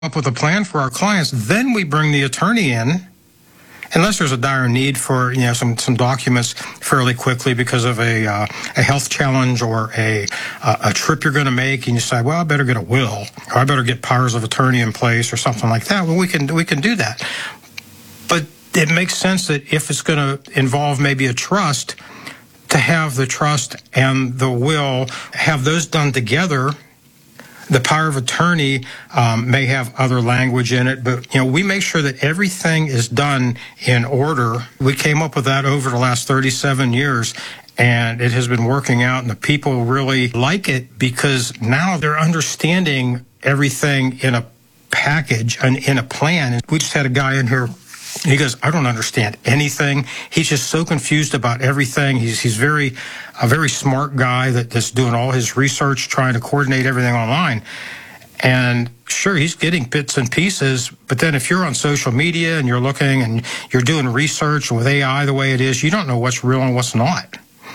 up with a plan for our clients. Then we bring the attorney in, unless there's a dire need for some documents fairly quickly because of a health challenge or a trip you're going to make, and you say, well, I better get a will, or I better get powers of attorney in place or something like that. Well, we can do that. But it makes sense that if it's going to involve maybe a trust, to have the trust and the will, have those done together. The power of attorney may have other language in it, but we make sure that everything is done in order. We came up with that over the last 37 years, and it has been working out, and the people really like it because now they're understanding everything in a package and in a plan. And we just had a guy in here. He goes, I don't understand anything. He's just so confused about everything. He's a very smart guy that's doing all his research, trying to coordinate everything online. And sure, he's getting bits and pieces, but then if you're on social media and you're looking and you're doing research with AI the way it is, you don't know what's real and what's not.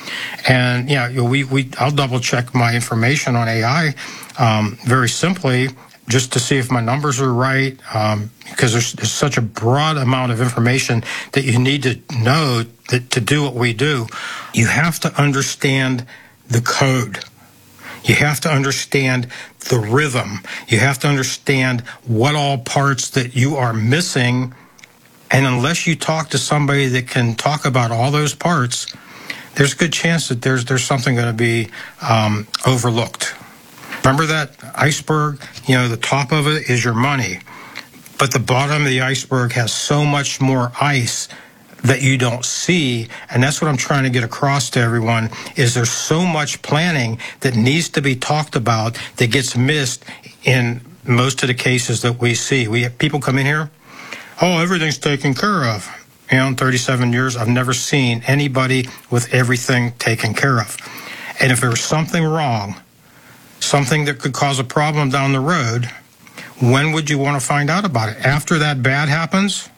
And I'll double check my information on AI very simply, just to see if my numbers are right, because there's such a broad amount of information that you need to know that to do what we do. You have to understand the code. You have to understand the rhythm. You have to understand what all parts that you are missing. And unless you talk to somebody that can talk about all those parts, there's a good chance that there's something going to be overlooked. Remember that iceberg? The top of it is your money, but the bottom of the iceberg has so much more ice that you don't see, and that's what I'm trying to get across to everyone, is there's so much planning that needs to be talked about that gets missed in most of the cases that we see. We have people come in here, oh, everything's taken care of. In 37 years, I've never seen anybody with everything taken care of. And if there's something wrong, something that could cause a problem down the road, when would you want to find out about it? After that bad happens?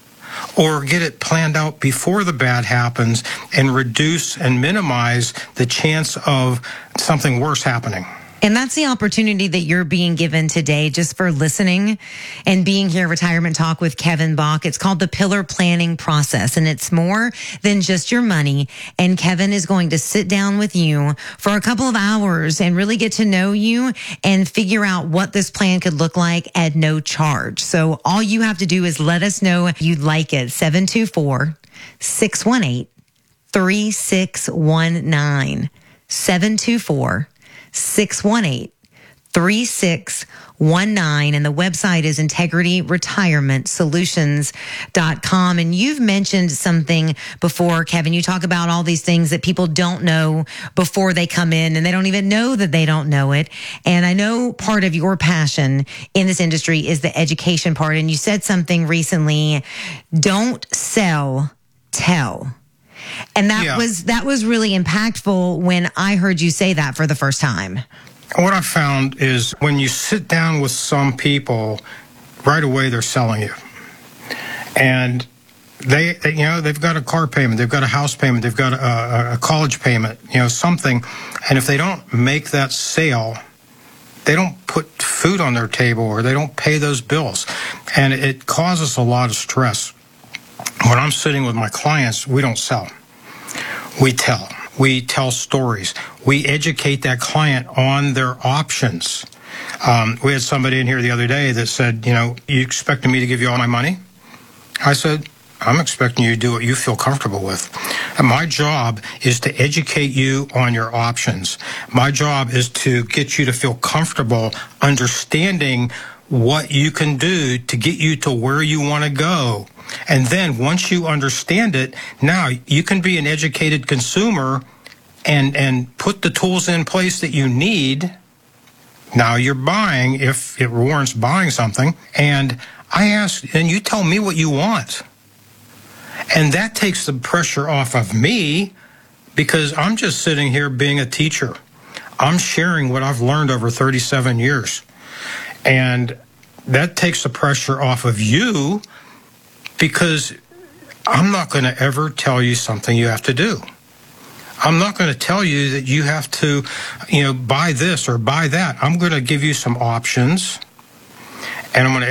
Or get it planned out before the bad happens and reduce and minimize the chance of something worse happening? And that's the opportunity that you're being given today just for listening and being here, Retirement Talk with Kevin Bach. It's called the Pillar Planning Process, and it's more than just your money. And Kevin is going to sit down with you for a couple of hours and really get to know you and figure out what this plan could look like at no charge. So all you have to do is let us know if you'd like it. 724-618-3619. 724-618-3619. And the website is integrityretirementsolutions.com. And you've mentioned something before, Kevin. You talk about all these things that people don't know before they come in, and they don't even know that they don't know it. And I know part of your passion in this industry is the education part. And you said something recently, don't sell, tell. And that was really impactful when I heard you say that for the first time. What I found is when you sit down with some people, right away they're selling you. And they've got a car payment, they've got a house payment, they've got a college payment, something. And if they don't make that sale, they don't put food on their table or they don't pay those bills. And it causes a lot of stress. When I'm sitting with my clients, we don't sell. We tell. We tell stories. We educate that client on their options. We had somebody in here the other day that said, you expecting me to give you all my money? I said, I'm expecting you to do what you feel comfortable with. And my job is to educate you on your options. My job is to get you to feel comfortable understanding what you can do to get you to where you want to go. And then once you understand it, now you can be an educated consumer and put the tools in place that you need. Now you're buying, if it warrants buying something, and I ask, and you tell me what you want. And that takes the pressure off of me because I'm just sitting here being a teacher. I'm sharing what I've learned over 37 years. And that takes the pressure off of you because I'm not going to ever tell you something you have to do. I'm not going to tell you that you have to, buy this or buy that. I'm going to give you some options. And I'm going to